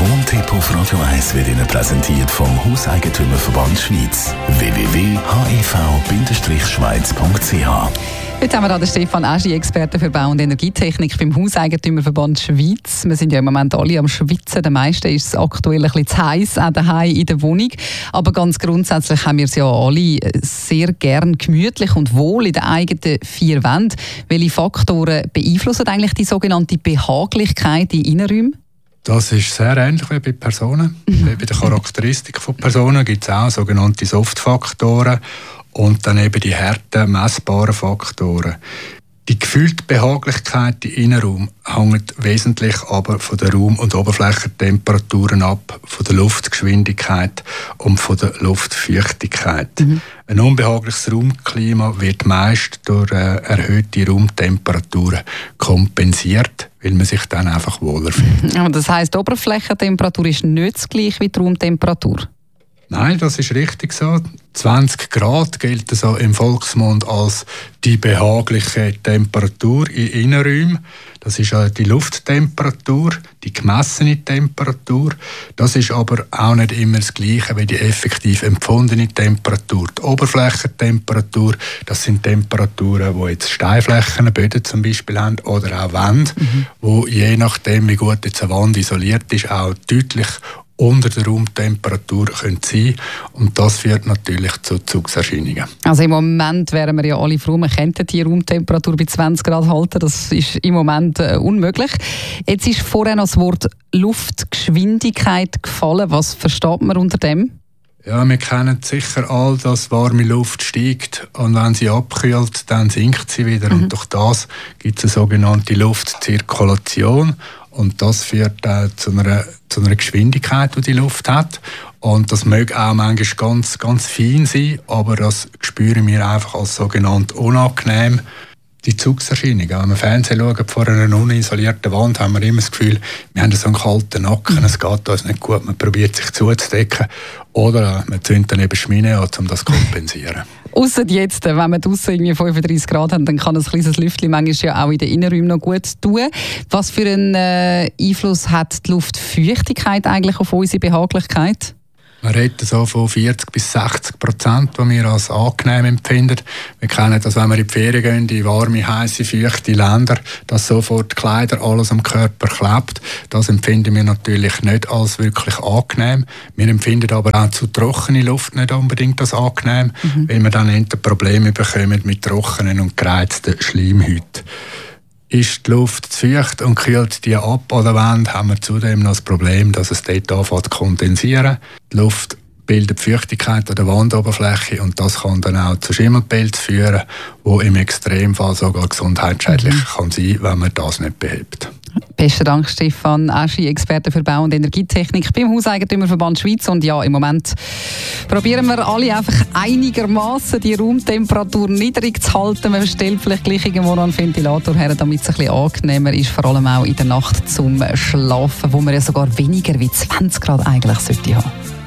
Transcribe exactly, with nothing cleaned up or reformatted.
Wohntipp auf Radio eins wird Ihnen präsentiert vom Hauseigentümerverband Schweiz. w w w punkt h e v Bindestrich schweiz punkt c h. Heute haben wir den Stefan Aschi, Experte für Bau- und Energietechnik beim Hauseigentümerverband Schweiz. Wir sind ja im Moment alle am Schwitzen. Den meisten ist es aktuell ein bisschen zu heiß, auch daheim in der Wohnung. Aber ganz grundsätzlich haben wir es ja alle sehr gern gemütlich und wohl in den eigenen vier Wänden. Welche Faktoren beeinflussen eigentlich die sogenannte Behaglichkeit in Innenräumen? Das ist sehr ähnlich wie bei Personen. Mhm. Bei den Charakteristiken von Personen gibt es auch sogenannte Soft-Faktoren und dann eben die harten, messbaren Faktoren. Die gefühlte Behaglichkeit im Innenraum hängt wesentlich aber von der Raum- und Oberflächentemperaturen ab, von der Luftgeschwindigkeit und von der Luftfeuchtigkeit. Mhm. Ein unbehagliches Raumklima wird meist durch äh, erhöhte Raumtemperaturen kompensiert, weil man sich dann einfach wohler fühlt. Aber das heisst, die Oberflächentemperatur ist nicht das gleiche wie die Raumtemperatur? Nein, das ist richtig so. zwanzig Grad gilt so im Volksmund als die behagliche Temperatur in Innenräumen. Das ist die Lufttemperatur, die gemessene Temperatur. Das ist aber auch nicht immer das Gleiche wie die effektiv empfundene Temperatur. Die Oberflächentemperatur, das sind Temperaturen, die jetzt Steinflächen, Böden zum Beispiel haben oder auch Wände, mhm. wo je nachdem, wie gut jetzt eine Wand isoliert ist, auch deutlich unter der Raumtemperatur können sein, und das führt natürlich zu Zugserscheinungen. Also im Moment wären wir ja alle froh, wir könnten die Raumtemperatur bei zwanzig Grad halten. Das ist im Moment äh, unmöglich. Jetzt ist vorher noch das Wort Luftgeschwindigkeit gefallen. Was versteht man unter dem? Ja, wir kennen sicher all, dass warme Luft steigt und wenn sie abkühlt, dann sinkt sie wieder. Mhm. Und durch das gibt es eine sogenannte Luftzirkulation. Und das führt äh, zu, einer, zu einer Geschwindigkeit, die die Luft hat. Und das mag auch manchmal ganz, ganz fein sein, aber das spüren wir einfach als sogenannt unangenehm. Die Zugserscheinung. Wenn wir Fernsehen schauen, vor einer unisolierten Wand, haben wir immer das Gefühl, wir haben so einen kalten Nacken, mhm. es geht uns nicht gut, man probiert sich zuzudecken. Oder man zündet dann eben Schmine an, um das zu kompensieren. Ausser jetzt, wenn wir draussen irgendwie fünfunddreissig Grad haben, dann kann ein kleines Lüftchen manchmal ja auch in den Innenräumen noch gut tun. Was für einen äh, Einfluss hat die Luftfeuchtigkeit eigentlich auf unsere Behaglichkeit? Man redet so von vierzig bis sechzig Prozent, die wir als angenehm empfinden. Wir kennen das, wenn wir in die Ferien gehen, in warme, heisse, feuchte Länder, dass sofort die Kleider, alles am Körper klebt. Das empfinden wir natürlich nicht als wirklich angenehm. Wir empfinden aber auch zu trockene Luft nicht unbedingt als angenehm, mhm. weil wir dann Probleme bekommen mit trockenen und gereizten Schleimhäuten. Ist die Luft zu feucht und kühlt die ab an der Wand, haben wir zudem noch das Problem, dass es dort anfängt zu kondensieren. Die Luft bildet Feuchtigkeit an der Wandoberfläche und das kann dann auch zu Schimmelpilz führen, wo im Extremfall sogar gesundheitsschädlich mhm. kann sein, wenn man das nicht behebt. Besten Dank, Stefan Aschi, Experte für Bau- und Energietechnik beim Hauseigentümerverband Schweiz. Und ja, im Moment probieren wir alle einfach einigermaßen die Raumtemperatur niedrig zu halten. Man stellt vielleicht gleich irgendwo noch einen Ventilator her, damit es ein bisschen angenehmer ist, vor allem auch in der Nacht zum Schlafen, wo man ja sogar weniger wie zwanzig Grad eigentlich sollte haben.